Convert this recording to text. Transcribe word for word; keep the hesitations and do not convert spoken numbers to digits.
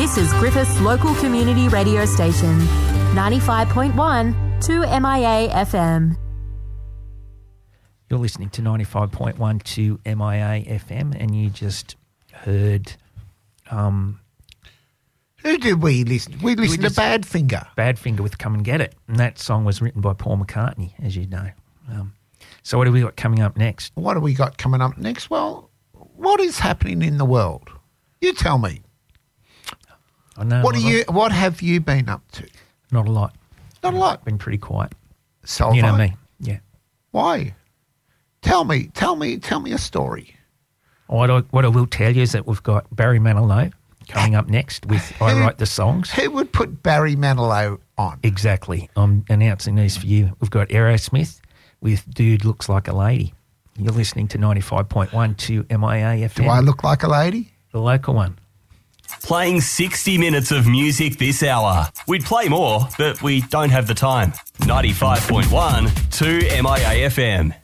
This is Griffith's local community radio station, ninety-five point one, two M I A F M. You're listening to ninety-five point one, two M I A F M, and you just heard... Um, Who did we listen? We listened we to Badfinger. Badfinger with Come and Get It. And that song was written by Paul McCartney, as you know. Um, so what have we got coming up next? What have we got coming up next? Well, what is happening in the world? You tell me. I know. What are you? What have you been up to? Not a lot. Not a lot. Been pretty quiet. So you know I. me. Yeah. Why? Tell me. Tell me. Tell me a story. What I, what I will tell you is that we've got Barry Manilow coming up next with who, I Write the Songs. Who would put Barry Manilow on? Exactly. I'm announcing these for you. We've got Aerosmith with Dude Looks Like a Lady. You're listening to ninety-five point one, two M I A F M. Do I look like a lady? The local one. Playing sixty minutes of music this hour. We'd play more, but we don't have the time. ninety-five point one, two M I A F M.